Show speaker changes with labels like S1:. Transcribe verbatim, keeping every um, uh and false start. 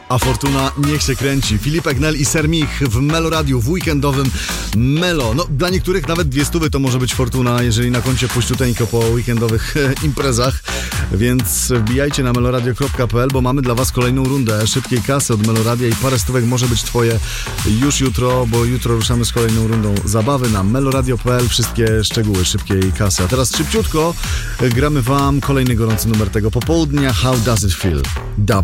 S1: a fortuna niech się kręci. Filipek, Nel i Sermich w Melo Radiu, w weekendowym Melo. No, dla niektórych nawet dwie stówy to może być fortuna, jeżeli na koncie puściuteńko po weekendowych imprezach. Więc wbijajcie na meloradio kropka pe el, bo mamy dla was kolejną rundę szybkiej kasy od Meloradia i parę stówek może być twoje już jutro, bo jutro ruszamy z kolejną rundą zabawy na meloradio kropka pe el. Wszystkie szczegóły szybkiej kasy. A teraz szybciutko gramy wam kolejny gorący numer tego popołudnia. How Does It Feel? Dub